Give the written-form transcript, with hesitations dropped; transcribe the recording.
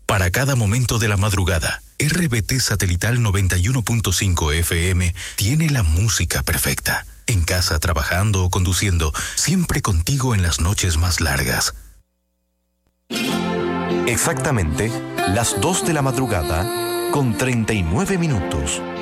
Para cada momento de la madrugada, RBT Satelital 91.5 FM tiene la música perfecta. En casa, trabajando o conduciendo, siempre contigo en las noches más largas. Exactamente las 2 de la madrugada con 39 minutos.